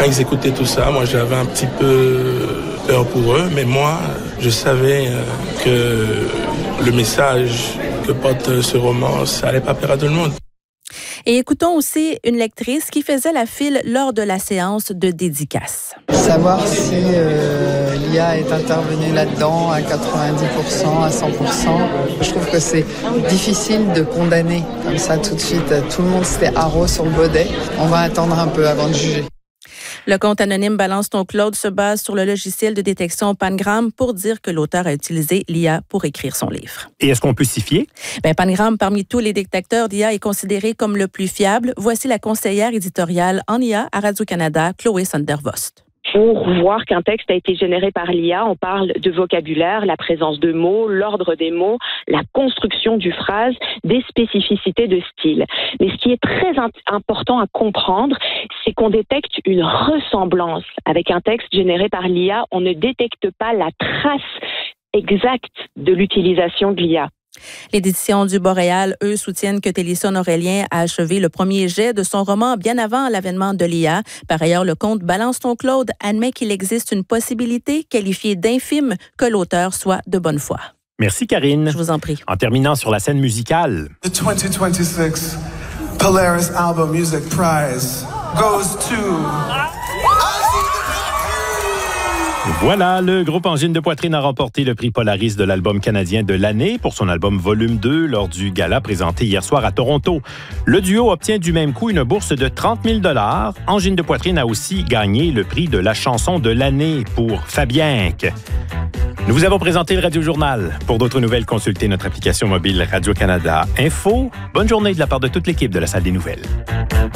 quand ils écoutaient tout ça, moi j'avais un petit peu peur pour eux, mais moi je savais que le message que porte ce roman, ça allait pas plaire à tout le monde. Et écoutons aussi une lectrice qui faisait la file lors de la séance de dédicace. Savoir si l'IA est intervenue là-dedans à 90%, à 100%, je trouve que c'est difficile de condamner comme ça tout de suite. Tout le monde s'était haro sur le baudet. On va attendre un peu avant de juger. Le compte anonyme Balance ton Claude se base sur le logiciel de détection Pangram pour dire que l'auteur a utilisé l'IA pour écrire son livre. Et est-ce qu'on peut s'y fier? Pangram, parmi tous les détecteurs d'IA, est considéré comme le plus fiable. Voici la conseillère éditoriale en IA à Radio-Canada, Chloé Sandervost. Pour voir qu'un texte a été généré par l'IA, on parle de vocabulaire, la présence de mots, l'ordre des mots, la construction du phrase, des spécificités de style. Mais ce qui est très important à comprendre, c'est qu'on détecte une ressemblance avec un texte généré par l'IA. On ne détecte pas la trace exacte de l'utilisation de l'IA. Les éditions du Boréal, eux, soutiennent que Télisson Aurélien a achevé le premier jet de son roman bien avant l'avènement de l'IA. Par ailleurs, le compte Balance ton Claude admet qu'il existe une possibilité qualifiée d'infime que l'auteur soit de bonne foi. Merci, Karine. Je vous en prie. En terminant sur la scène musicale. The 2026 Polaris Album Music Prize goes to... Voilà, le groupe Angine de Poitrine a remporté le prix Polaris de l'album canadien de l'année pour son album Volume 2 lors du gala présenté hier soir à Toronto. Le duo obtient du même coup une bourse de 30 000 $. Angine de Poitrine a aussi gagné le prix de la chanson de l'année pour Fabienque. Nous vous avons présenté le Radio Journal. Pour d'autres nouvelles, consultez notre application mobile Radio-Canada Info. Bonne journée de la part de toute l'équipe de la Salle des Nouvelles.